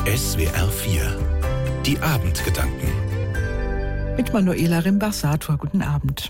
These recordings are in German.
SWR 4. Die Abendgedanken. Mit Manuela Rimbach-Sator, guten Abend.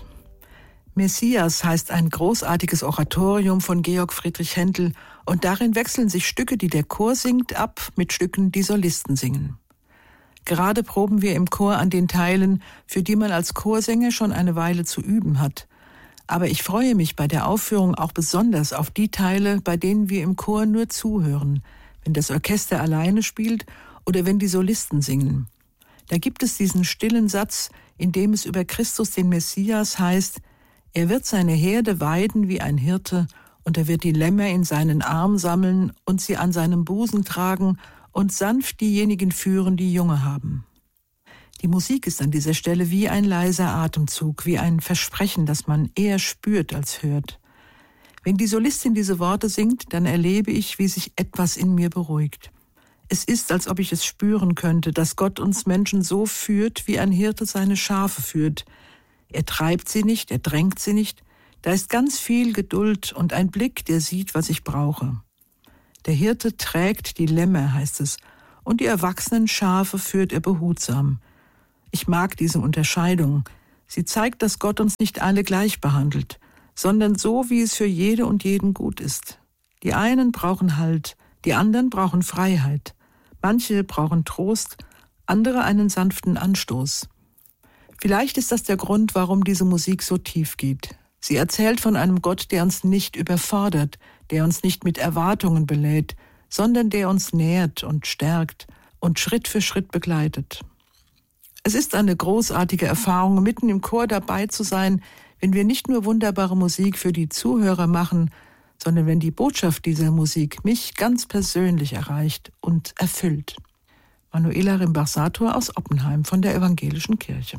Messias heißt ein großartiges Oratorium von Georg Friedrich Händel und darin wechseln sich Stücke, die der Chor singt, ab mit Stücken, die Solisten singen. Gerade proben wir im Chor an den Teilen, für die man als Chorsänger schon eine Weile zu üben hat. Aber ich freue mich bei der Aufführung auch besonders auf die Teile, bei denen wir im Chor nur zuhören, wenn das Orchester alleine spielt oder wenn die Solisten singen. Da gibt es diesen stillen Satz, in dem es über Christus, den Messias, heißt: Er wird seine Herde weiden wie ein Hirte, und er wird die Lämmer in seinen Arm sammeln und sie an seinem Busen tragen und sanft diejenigen führen, die Junge haben. Die Musik ist an dieser Stelle wie ein leiser Atemzug, wie ein Versprechen, das man eher spürt als hört. Wenn die Solistin diese Worte singt, dann erlebe ich, wie sich etwas in mir beruhigt. Es ist, als ob ich es spüren könnte, dass Gott uns Menschen so führt, wie ein Hirte seine Schafe führt. Er treibt sie nicht, er drängt sie nicht. Da ist ganz viel Geduld und ein Blick, der sieht, was ich brauche. Der Hirte trägt die Lämmer, heißt es, und die erwachsenen Schafe führt er behutsam. Ich mag diese Unterscheidung. Sie zeigt, dass Gott uns nicht alle gleich behandelt, sondern so, wie es für jede und jeden gut ist. Die einen brauchen Halt, die anderen brauchen Freiheit. Manche brauchen Trost, andere einen sanften Anstoß. Vielleicht ist das der Grund, warum diese Musik so tief geht. Sie erzählt von einem Gott, der uns nicht überfordert, der uns nicht mit Erwartungen belädt, sondern der uns nährt und stärkt und Schritt für Schritt begleitet. Es ist eine großartige Erfahrung, mitten im Chor dabei zu sein, wenn wir nicht nur wunderbare Musik für die Zuhörer machen, sondern wenn die Botschaft dieser Musik mich ganz persönlich erreicht und erfüllt. Manuela Rimbach-Sator aus Oppenheim von der Evangelischen Kirche.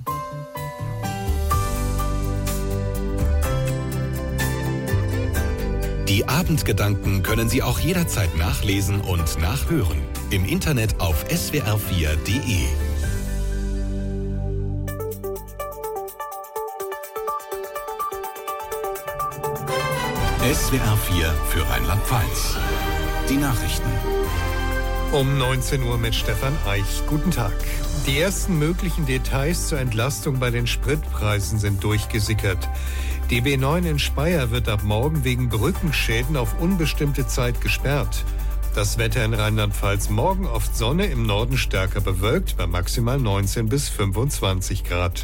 Die Abendgedanken können Sie auch jederzeit nachlesen und nachhören. Im Internet auf swr4.de. SWR 4 für Rheinland-Pfalz. Die Nachrichten. Um 19 Uhr mit Stefan Eich. Guten Tag. Die ersten möglichen Details zur Entlastung bei den Spritpreisen sind durchgesickert. Die B9 in Speyer wird ab morgen wegen Brückenschäden auf unbestimmte Zeit gesperrt. Das Wetter in Rheinland-Pfalz: morgen oft Sonne, im Norden stärker bewölkt, bei maximal 19 bis 25 Grad.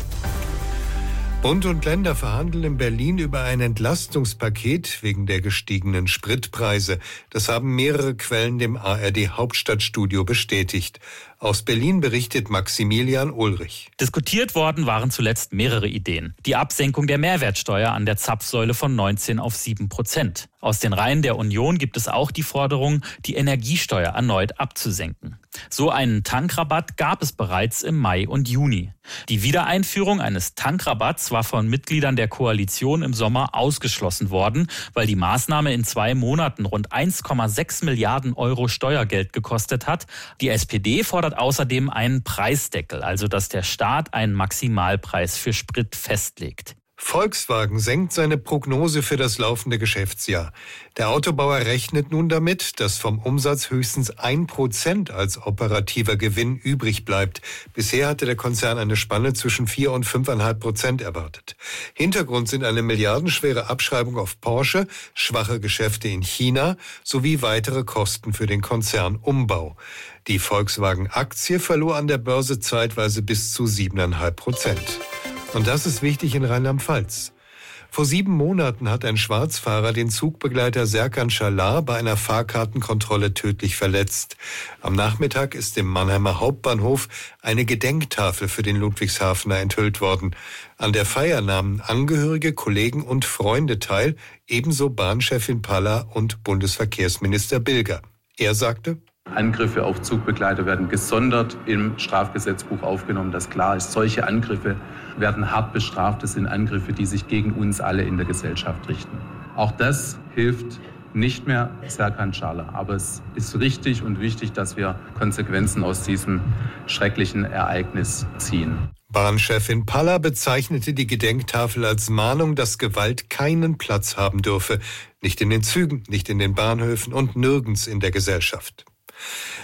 Bund und Länder verhandeln in Berlin über ein Entlastungspaket wegen der gestiegenen Spritpreise. Das haben mehrere Quellen dem ARD-Hauptstadtstudio bestätigt. Aus Berlin berichtet Maximilian Ulrich. Diskutiert worden waren zuletzt mehrere Ideen. Die Absenkung der Mehrwertsteuer an der Zapfsäule von 19 auf 7%. Aus den Reihen der Union gibt es auch die Forderung, die Energiesteuer erneut abzusenken. So einen Tankrabatt gab es bereits im Mai und Juni. Die Wiedereinführung eines Tankrabatts war von Mitgliedern der Koalition im Sommer ausgeschlossen worden, weil die Maßnahme in 2 Monaten rund 1,6 Milliarden Euro Steuergeld gekostet hat. Die SPD fordert außerdem einen Preisdeckel, also dass der Staat einen Maximalpreis für Sprit festlegt. Volkswagen senkt seine Prognose für das laufende Geschäftsjahr. Der Autobauer rechnet nun damit, dass vom Umsatz höchstens 1% als operativer Gewinn übrig bleibt. Bisher hatte der Konzern eine Spanne zwischen 4 und 5,5% erwartet. Hintergrund sind eine milliardenschwere Abschreibung auf Porsche, schwache Geschäfte in China sowie weitere Kosten für den Konzernumbau. Die Volkswagen-Aktie verlor an der Börse zeitweise bis zu 7,5%. Und das ist wichtig in Rheinland-Pfalz. Vor 7 Monaten hat ein Schwarzfahrer den Zugbegleiter Serkan Schalar bei einer Fahrkartenkontrolle tödlich verletzt. Am Nachmittag ist im Mannheimer Hauptbahnhof eine Gedenktafel für den Ludwigshafener enthüllt worden. An der Feier nahmen Angehörige, Kollegen und Freunde teil, ebenso Bahnchefin Palla und Bundesverkehrsminister Bilger. Er sagte: Angriffe auf Zugbegleiter werden gesondert im Strafgesetzbuch aufgenommen, dass klar ist, solche Angriffe werden hart bestraft. Das sind Angriffe, die sich gegen uns alle in der Gesellschaft richten. Auch das hilft nicht mehr Serkan Schalar. Aber es ist richtig und wichtig, dass wir Konsequenzen aus diesem schrecklichen Ereignis ziehen. Bahnchefin Palla bezeichnete die Gedenktafel als Mahnung, dass Gewalt keinen Platz haben dürfe. Nicht in den Zügen, nicht in den Bahnhöfen und nirgends in der Gesellschaft.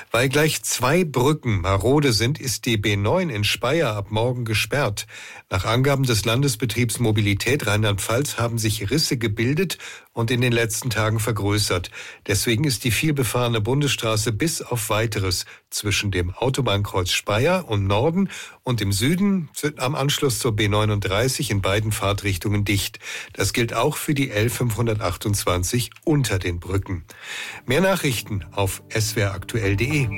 Weil gleich 2 Brücken marode sind, ist die B9 in Speyer ab morgen gesperrt. Nach Angaben des Landesbetriebs Mobilität Rheinland-Pfalz haben sich Risse gebildet und in den letzten Tagen vergrößert. Deswegen ist die vielbefahrene Bundesstraße bis auf Weiteres zwischen dem Autobahnkreuz Speyer im Norden und im Süden am Anschluss zur B39 in beiden Fahrtrichtungen dicht. Das gilt auch für die L528 unter den Brücken. Mehr Nachrichten auf swraktuell.de.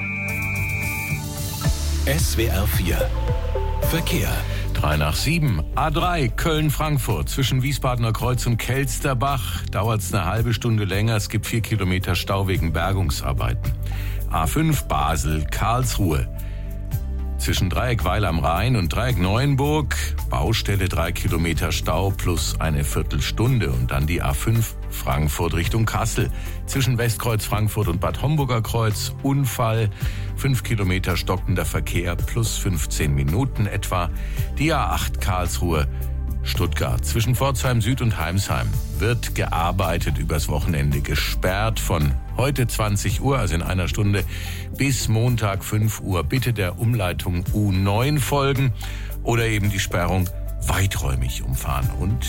SWR 4 Verkehr. 7:03. A3 Köln-Frankfurt zwischen Wiesbadener Kreuz und Kelsterbach dauert es eine halbe Stunde länger. Es gibt 4 Kilometer Stau wegen Bergungsarbeiten. A5 Basel-Karlsruhe zwischen Dreieck Weil am Rhein und Dreieck Neuenburg. Baustelle 3 Kilometer Stau plus eine Viertelstunde. Und dann die A5 Frankfurt Richtung Kassel. Zwischen Westkreuz Frankfurt und Bad Homburger Kreuz. Unfall. 5 Kilometer stockender Verkehr plus 15 Minuten etwa. Die A8 Karlsruhe Stuttgart. Zwischen Pforzheim Süd und Heimsheim wird gearbeitet, übers Wochenende gesperrt von heute 20 Uhr, also in einer Stunde, bis Montag 5 Uhr. Bitte der Umleitung U9 folgen oder eben die Sperrung weiträumig umfahren. Und